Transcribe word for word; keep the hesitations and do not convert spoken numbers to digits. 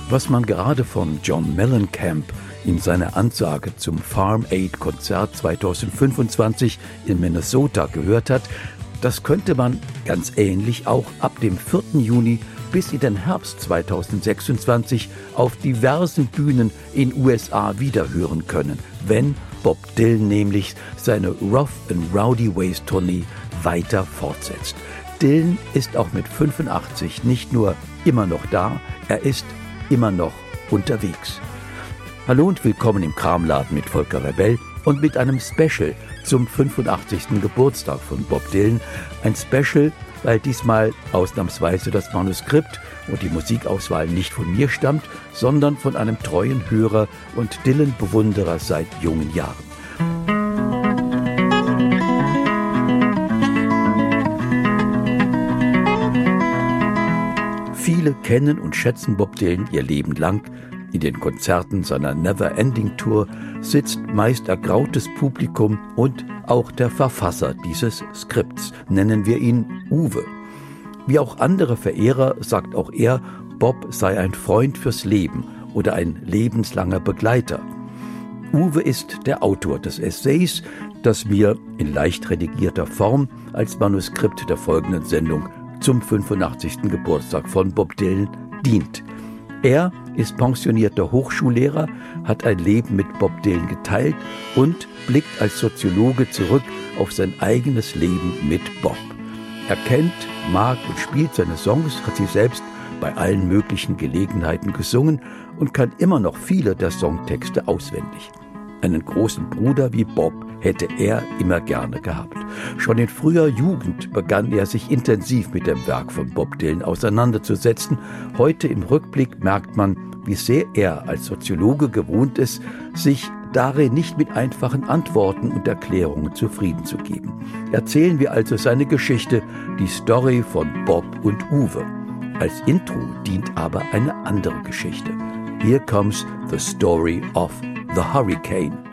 Was man gerade von John Mellencamp in seiner Ansage zum Farm Aid Konzert zweitausendfünfundzwanzig in Minnesota gehört hat, das könnte man ganz ähnlich auch ab dem vierten Juni bis in den Herbst zweitausendsechsundzwanzig auf diversen Bühnen in U S A wiederhören können, wenn Bob Dylan nämlich seine Rough and Rowdy Ways Tournee weiter fortsetzt. Dylan ist auch mit fünfundachtzig nicht nur immer noch da, er ist immer noch unterwegs. Hallo und willkommen im Kramladen mit Volker Rebell und mit einem Special zum fünfundachtzigsten Geburtstag von Bob Dylan. Ein Special, weil diesmal ausnahmsweise das Manuskript und die Musikauswahl nicht von mir stammt, sondern von einem treuen Hörer und Dylan-Bewunderer seit jungen Jahren. Viele kennen und schätzen Bob Dylan ihr Leben lang. In den Konzerten seiner Never-Ending Tour sitzt meist ergrautes Publikum und auch der Verfasser dieses Skripts, nennen wir ihn Uwe. Wie auch andere Verehrer sagt auch er, Bob sei ein Freund fürs Leben oder ein lebenslanger Begleiter. Uwe ist der Autor des Essays, das mir in leicht redigierter Form als Manuskript der folgenden Sendung zum fünfundachtzigsten Geburtstag von Bob Dylan dient. Er ist pensionierter Hochschullehrer, hat ein Leben mit Bob Dylan geteilt und blickt als Soziologe zurück auf sein eigenes Leben mit Bob. Er kennt, mag und spielt seine Songs, hat sie selbst bei allen möglichen Gelegenheiten gesungen und kann immer noch viele der Songtexte auswendig. Einen großen Bruder wie Bob hätte er immer gerne gehabt. Schon in früher Jugend begann er sich intensiv mit dem Werk von Bob Dylan auseinanderzusetzen. Heute im Rückblick merkt man, wie sehr er als Soziologe gewohnt ist, sich darin nicht mit einfachen Antworten und Erklärungen zufrieden zu geben. Erzählen wir also seine Geschichte, die Story von Bob und Uwe. Als Intro dient aber eine andere Geschichte. Here comes the story of the hurricane.